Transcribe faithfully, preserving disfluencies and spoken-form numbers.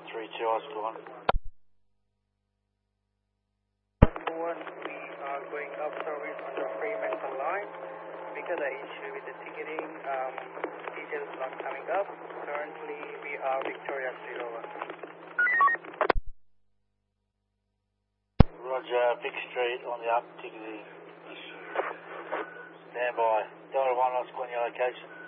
three two, Oscar one. One, we are going up service on the Fremantle line. Because of the issue with the ticketing, um, details not coming up. Currently, we are Victoria Street over. Roger, Vic Street on the up ticketing issue. Stand by. Delta one, Oscar one, your location.